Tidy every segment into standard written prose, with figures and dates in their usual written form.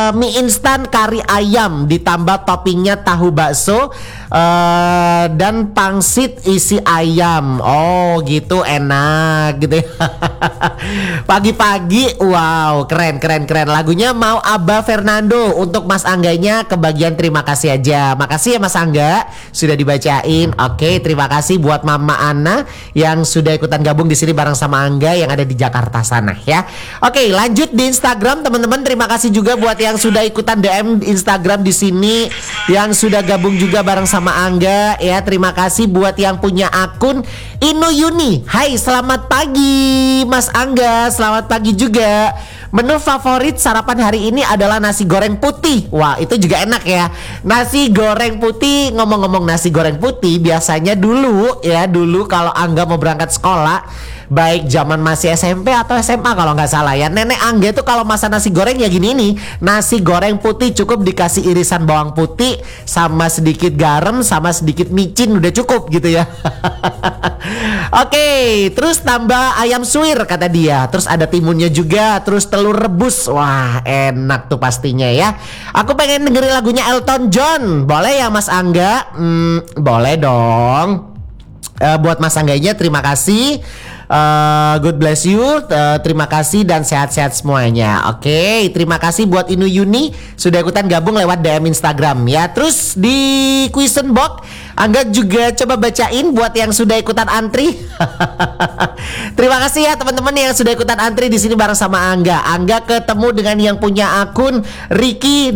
mie instan kari ayam ditambah toppingnya tahu bakso dan pangsit isi ayam. Oh gitu, enak gitu ya. Pagi-pagi, wow, keren. Lagunya Mau Abah Fernando untuk Mas Angganya kebagian terima kasih aja. Makasih ya Mas Angga sudah dibacain. Oke, terima kasih buat Mama Ana yang sudah ikutan gabung di sini bareng sama Angga yang ada di Jakarta sana ya. Oke, lanjut di Instagram teman-teman. Terima kasih juga buat yang sudah ikutan DM Instagram di sini, yang sudah gabung juga bareng sama Angga ya. Terima kasih buat yang punya akun Inuyuni. Hai, selamat pagi Mas Angga, selamat pagi juga. Menu favorit sarapan hari ini adalah nasi goreng putih. Wah, itu juga enak ya. Nasi goreng putih, ngomong-ngomong nasi goreng putih, biasanya dulu kalau Angga mau berangkat sekolah, baik zaman masih SMP atau SMA kalau nggak salah ya, nenek Angga itu kalau masak nasi goreng ya gini nih, nasi goreng putih cukup dikasih irisan bawang putih sama sedikit garam sama sedikit micin, udah cukup gitu ya. Oke, terus tambah ayam suwir kata dia, terus ada timunnya juga, terus telur rebus. Wah, enak tuh pastinya ya. Aku pengen dengerin lagunya Elton John, boleh ya Mas Angga? Boleh dong. Buat Mas Angganya terima kasih. God bless you, terima kasih dan sehat-sehat semuanya. Oke, terima kasih buat Inu Yuni sudah ikutan gabung lewat DM Instagram ya. Terus di question box Angga juga coba bacain buat yang sudah ikutan antri. Terima kasih ya teman-teman yang sudah ikutan antri di sini bareng sama Angga. Angga ketemu dengan yang punya akun Ricky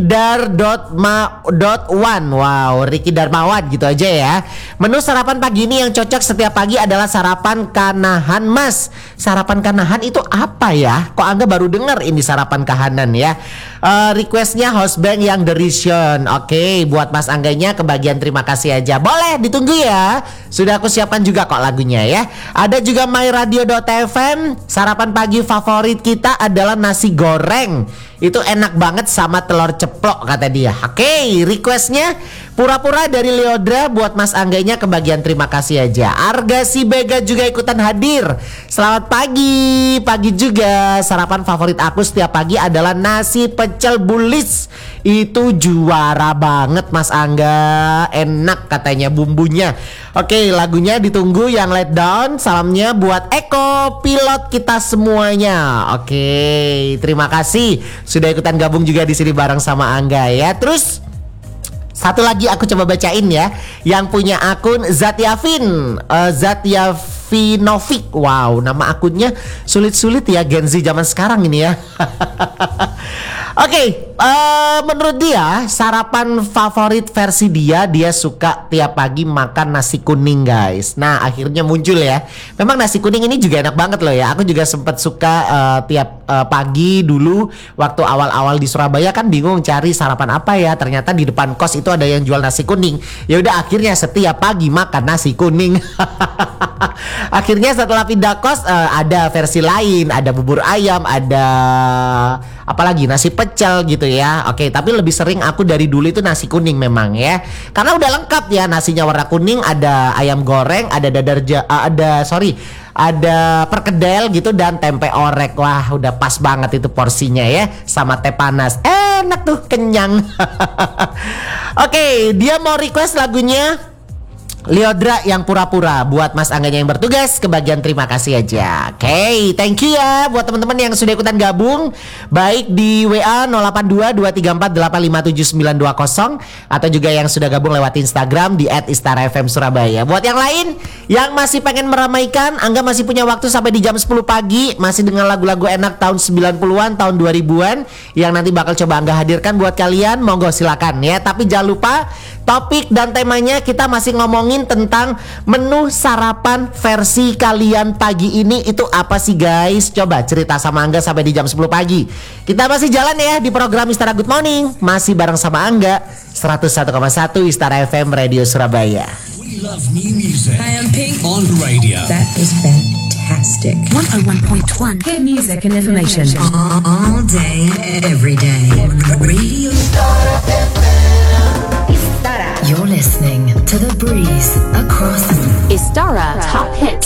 Dar.1. Wow, Ricky Darmawan gitu aja ya. Menu sarapan pagi ini yang cocok setiap pagi adalah sarapan kanahan Mas. Sarapan kanahan itu apa ya? Kok Angga baru dengar ini sarapan kahanan ya. Requestnya house band yang The Ration. Oke, buat Mas Angganya kebagian terima kasih aja. Boleh ditunggu ya. Sudah aku siapkan juga kok lagunya ya. Ada juga myradio.fm. Sarapan pagi favorit kita adalah nasi goreng. Itu enak banget sama telur ceplok kata dia. Oke, requestnya pura-pura dari Leodra buat Mas Angganya kebagian terima kasih aja. Arga si Bega juga ikutan hadir. Selamat pagi. Pagi juga. Sarapan favorit aku setiap pagi adalah nasi pecel bulis. Itu juara banget Mas Angga. Enak katanya bumbunya. Oke, lagunya ditunggu yang Let Down. Salamnya buat Eko, pilot kita semuanya. Oke, terima kasih sudah ikutan gabung juga di sini bareng sama Angga ya. Terus satu lagi aku coba bacain ya, yang punya akun Zatyavin, Zatyavinovic. Wow, nama akunnya sulit-sulit ya Gen Z zaman sekarang ini ya. Oke, menurut dia sarapan favorit versi dia suka tiap pagi makan nasi kuning guys. Nah akhirnya muncul ya, memang nasi kuning ini juga enak banget loh ya. Aku juga sempat suka tiap pagi dulu waktu awal-awal di Surabaya kan bingung cari sarapan apa ya. Ternyata di depan kos itu ada yang jual nasi kuning. Ya udah akhirnya setiap pagi makan nasi kuning. Akhirnya setelah pindah kos ada versi lain, ada bubur ayam, ada apalagi nasi pecel gitu ya. Oke, tapi lebih sering aku dari dulu itu nasi kuning memang ya. Karena udah lengkap ya, nasinya warna kuning, ada ayam goreng, ada ada perkedel gitu dan tempe orek. Wah, udah pas banget itu porsinya ya, sama teh panas. Enak tuh, kenyang. Oke, dia mau request lagunya Leodra yang pura-pura buat Mas Angganya yang bertugas kebagian terima kasih aja. Oke, thank you ya buat teman-teman yang sudah ikutan gabung baik di WA 082234857920 atau juga yang sudah gabung lewat Instagram di @istarafm Surabaya. Buat yang lain yang masih pengen meramaikan, Angga masih punya waktu sampai di jam 10 pagi masih dengan lagu-lagu enak tahun 90-an, tahun 2000-an yang nanti bakal coba Angga hadirkan buat kalian. Monggo silakan ya. Tapi jangan lupa topik dan temanya kita masih ngomongin tentang menu sarapan versi kalian pagi ini itu apa sih guys? Coba cerita sama Angga sampai di jam 10 pagi. Kita masih jalan ya di program Istara Good Morning. Masih bareng sama Angga 101,1 Istara FM Radio Surabaya. We love new music. I am Pink on radio. That is fantastic. 101.1 Hit music and information. All day, every day. Radio You're listening to The Breeze across Istara Top Hits.